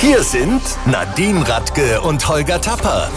Hier sind Nadine Radke und Holger Tapper.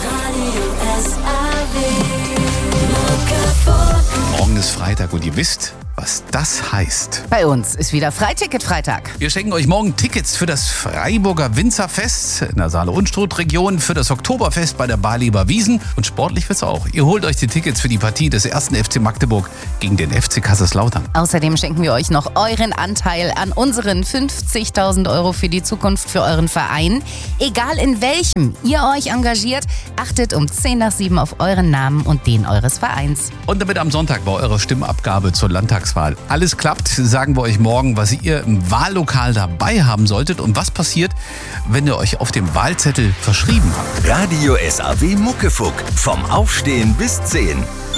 Morgen ist Freitag und ihr wisst, was das heißt. Bei uns ist wieder Freiticket-Freitag. Wir schenken euch morgen Tickets für das Freiburger Winzerfest in der Saale-Unstrut-Region, für das Oktoberfest bei der Barleber Wiesn und sportlich wird's auch. Ihr holt euch die Tickets für die Partie des 1. FC Magdeburg gegen den FC Kaiserslautern. Außerdem schenken wir euch noch euren Anteil an unseren 50.000 € für die Zukunft für euren Verein. Egal in welchem ihr euch engagiert, achtet um 6:10 auf euren Namen und den eures Vereins. Und damit am Sonntag bei eurer Stimmabgabe zur Landtagswahl alles klappt, sagen wir euch morgen, was ihr im Wahllokal dabei haben solltet und was passiert, wenn ihr euch auf dem Wahlzettel verschrieben habt. Radio SAW Muckefuck. Vom Aufstehen bis 10.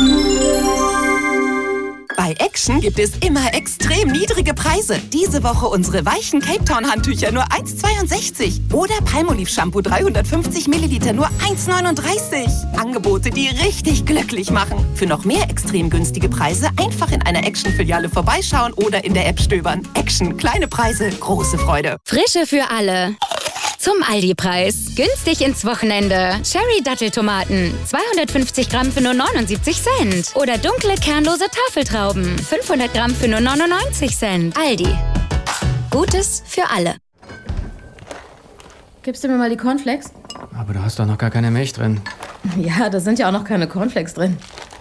Bei Action gibt es immer extrem niedrige Preise. Diese Woche unsere weichen Cape Town Handtücher nur 1,62. Oder Palmolive Shampoo 350 Milliliter nur 1,39. Angebote, die richtig glücklich machen. Für noch mehr extrem günstige Preise einfach in einer Action-Filiale vorbeischauen oder in der App stöbern. Action, kleine Preise, große Freude. Frische für alle. Zum Aldi-Preis. Günstig ins Wochenende. Cherry-Datteltomaten. 250 Gramm für nur 79 Cent. Oder dunkle, kernlose Tafeltrauben. 500 Gramm für nur 99 Cent. Aldi. Gutes für alle. Gibst du mir mal die Cornflakes? Aber da hast doch noch gar keine Milch drin. Ja, da sind ja auch noch keine Cornflakes drin.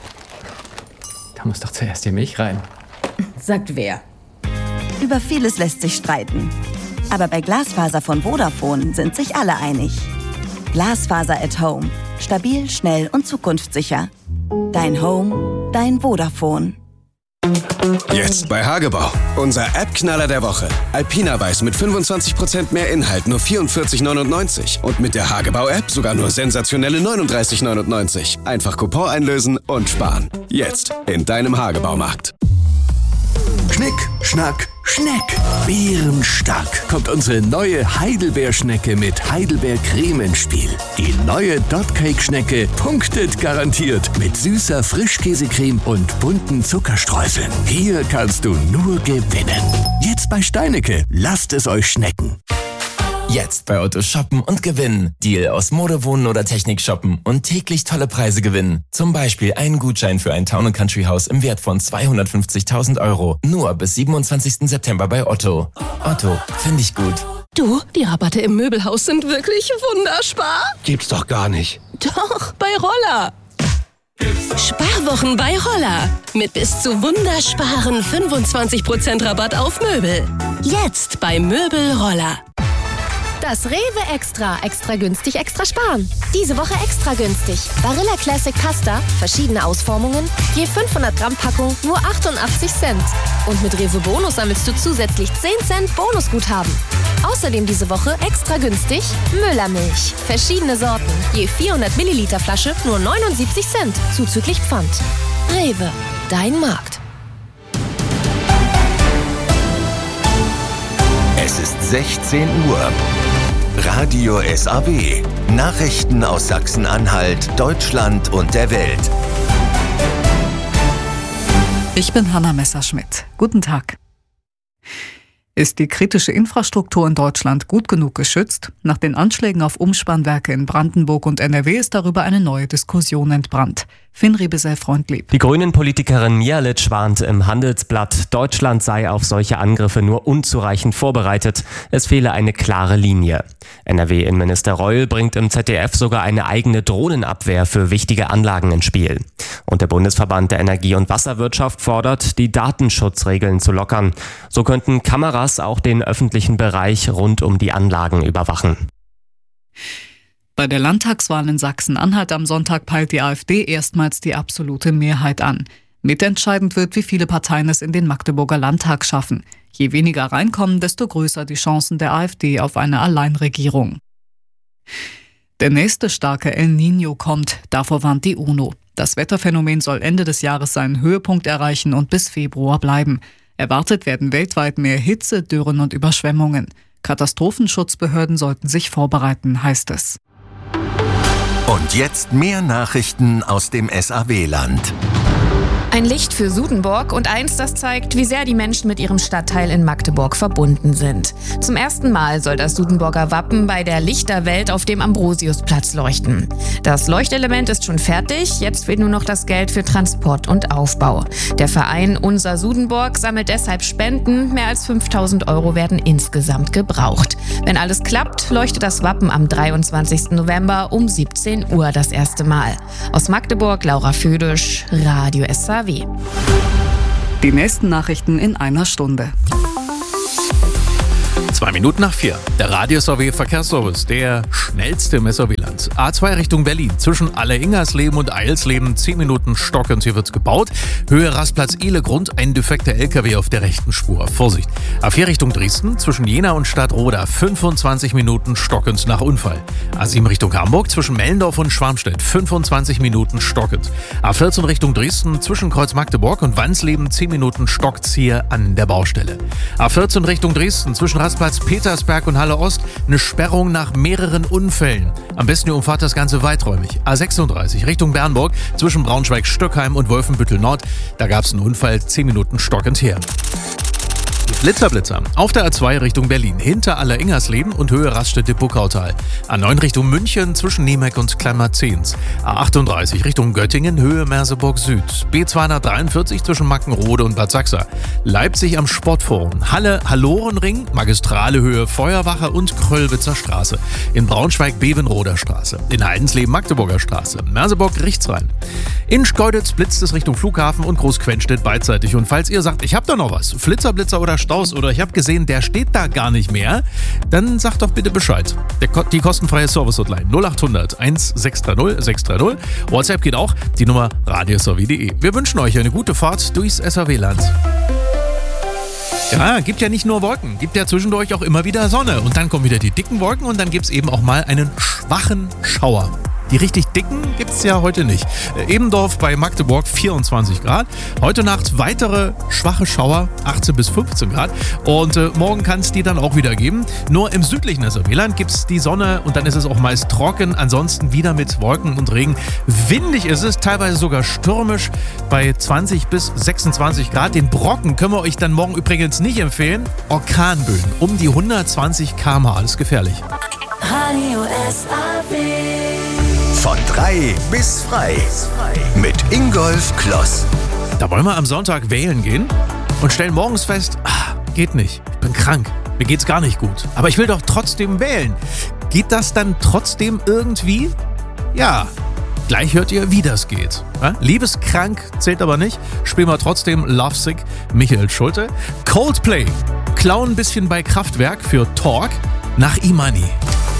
Da muss doch zuerst die Milch rein. Sagt wer? Über vieles lässt sich streiten. Aber bei Glasfaser von Vodafone sind sich alle einig. Glasfaser at Home. Stabil, schnell und zukunftssicher. Dein Home, dein Vodafone. Jetzt bei Hagebau. Unser App-Knaller der Woche. Alpina Weiß mit 25% mehr Inhalt, nur 44,99. Und mit der Hagebau-App sogar nur sensationelle 39,99. Einfach Coupon einlösen und sparen. Jetzt in deinem Hagebaumarkt. Schnick, Schnack, Schneck. Bärenstark kommt unsere neue Heidelbeerschnecke mit Heidelbeercreme ins Spiel. Die neue Dotcake-Schnecke punktet garantiert mit süßer Frischkäsecreme und bunten Zuckerstreuseln. Hier kannst du nur gewinnen. Jetzt bei Steinecke. Lasst es euch schnecken. Jetzt bei Otto shoppen und gewinnen. Deal aus Mode, Wohnen oder Technik shoppen und täglich tolle Preise gewinnen. Zum Beispiel einen Gutschein für ein Town & Country Haus im Wert von 250.000 €. Nur bis 27. September bei Otto. Otto, finde ich gut. Du, die Rabatte im Möbelhaus sind wirklich wunderspar. Gibt's doch gar nicht. Doch, bei Roller. Sparwochen bei Roller. Mit bis zu wundersparen 25% Rabatt auf Möbel. Jetzt bei Möbel Roller. Das Rewe Extra. Extra günstig, extra sparen. Diese Woche extra günstig. Barilla Classic Pasta, verschiedene Ausformungen, je 500 Gramm Packung, nur 88 Cent. Und mit Rewe Bonus sammelst du zusätzlich 10 Cent Bonusguthaben. Außerdem diese Woche extra günstig Müllermilch. Verschiedene Sorten, je 400 Milliliter Flasche, nur 79 Cent, zuzüglich Pfand. Rewe, dein Markt. Es ist 16 Uhr. Radio SAW. Nachrichten aus Sachsen-Anhalt, Deutschland und der Welt. Ich bin Hanna Messerschmidt. Guten Tag. Ist die kritische Infrastruktur in Deutschland gut genug geschützt? Nach den Anschlägen auf Umspannwerke in Brandenburg und NRW ist darüber eine neue Diskussion entbrannt. Finn Riebesell-Freundlieb. Die Grünen-Politikerin Mihalic warnt im Handelsblatt, Deutschland sei auf solche Angriffe nur unzureichend vorbereitet. Es fehle eine klare Linie. NRW-Innenminister Reul bringt im ZDF sogar eine eigene Drohnenabwehr für wichtige Anlagen ins Spiel. Und der Bundesverband der Energie- und Wasserwirtschaft fordert, die Datenschutzregeln zu lockern. So könnten Kameras auch den öffentlichen Bereich rund um die Anlagen überwachen. Bei der Landtagswahl in Sachsen-Anhalt am Sonntag peilt die AfD erstmals die absolute Mehrheit an. Mitentscheidend wird, wie viele Parteien es in den Magdeburger Landtag schaffen. Je weniger reinkommen, desto größer die Chancen der AfD auf eine Alleinregierung. Der nächste starke El Niño kommt, davor warnt die UNO. Das Wetterphänomen soll Ende des Jahres seinen Höhepunkt erreichen und bis Februar bleiben. Erwartet werden weltweit mehr Hitze, Dürren und Überschwemmungen. Katastrophenschutzbehörden sollten sich vorbereiten, heißt es. Und jetzt mehr Nachrichten aus dem SAW-Land. Ein Licht für Sudenburg und eins, das zeigt, wie sehr die Menschen mit ihrem Stadtteil in Magdeburg verbunden sind. Zum ersten Mal soll das Sudenburger Wappen bei der Lichterwelt auf dem Ambrosiusplatz leuchten. Das Leuchtelement ist schon fertig, jetzt fehlt nur noch das Geld für Transport und Aufbau. Der Verein Unser Sudenburg sammelt deshalb Spenden, mehr als 5.000 € werden insgesamt gebraucht. Wenn alles klappt, leuchtet das Wappen am 23. November um 17 Uhr das erste Mal. Aus Magdeburg, Laura Födisch, Radio SAW. Die nächsten Nachrichten in einer Stunde. 4:02. Der Radio SAW Verkehrsservice, der schnellste im SAW-Land. A2 Richtung Berlin, zwischen Alleingersleben und Eilsleben, 10 Minuten stockend, hier wird's gebaut. Höhe Rastplatz Ehlegrund, ein defekter LKW auf der rechten Spur. Vorsicht. A4 Richtung Dresden, zwischen Jena und Stadtroda, 25 Minuten stockend nach Unfall. A7 Richtung Hamburg, zwischen Mellendorf und Schwarmstedt, 25 Minuten stockend. A14 Richtung Dresden, zwischen Kreuz Magdeburg und Wansleben, 10 Minuten stockt's hier an der Baustelle. A14 Richtung Dresden, zwischen Rastplatz Petersberg und Halle Ost, eine Sperrung nach mehreren Unfällen. Am besten ihr umfahrt das Ganze weiträumig. A36 Richtung Bernburg, zwischen Braunschweig-Stöckheim und Wolfenbüttel Nord, da gab es einen Unfall, 10 Minuten stockend her. Blitzer. Auf der A2 Richtung Berlin, hinter Alleingersleben und Höhe Raststätte-Puckautal. A9 Richtung München, zwischen Niemek und Kleinmarzens. A38 Richtung Göttingen, Höhe Merseburg Süd. B243 zwischen Mackenrode und Bad Sachsa. Leipzig am Sportforum. Halle Hallorenring, Magistrale Höhe Feuerwache und Kröllwitzer Straße. In Braunschweig Bevenroder Straße. In Heidensleben Magdeburger Straße. Merseburg Richtsrhein. In Schkeuditz blitzt es Richtung Flughafen und Großquenstedt beidseitig. Und falls ihr sagt, ich hab da noch was, Blitzer oder Staus oder ich habe gesehen, der steht da gar nicht mehr, dann sagt doch bitte Bescheid. Die kostenfreie Service-Hotline 0800 1630 630. WhatsApp geht auch, die Nummer radiosw.de. Wir wünschen euch eine gute Fahrt durchs SAW-Land. Ja, gibt ja nicht nur Wolken, gibt ja zwischendurch auch immer wieder Sonne. Und dann kommen wieder die dicken Wolken und dann gibt es eben auch mal einen schwachen Schauer. Die richtig dicken gibt es ja heute nicht. Ebendorf bei Magdeburg 24 Grad. Heute Nacht weitere schwache Schauer, 18 bis 15 Grad. Und morgen kann es die dann auch wieder geben. Nur im südlichen SAW-Land gibt es die Sonne und dann ist es auch meist trocken. Ansonsten wieder mit Wolken und Regen. Windig ist es, teilweise sogar stürmisch bei 20 bis 26 Grad. Den Brocken können wir euch dann morgen übrigens nicht empfehlen. Orkanböen um die 120 km/h, alles gefährlich. Radio SAW. Von 3 bis frei. Mit Ingolf Kloss. Da wollen wir am Sonntag wählen gehen und stellen morgens fest, geht nicht, ich bin krank, mir geht's gar nicht gut. Aber ich will doch trotzdem wählen. Geht das dann trotzdem irgendwie? Ja, gleich hört ihr, wie das geht. Ja? Liebeskrank zählt aber nicht. Spielen wir trotzdem Lovesick, Michael Schulte. Coldplay, klauen ein bisschen bei Kraftwerk für Talk nach Imani.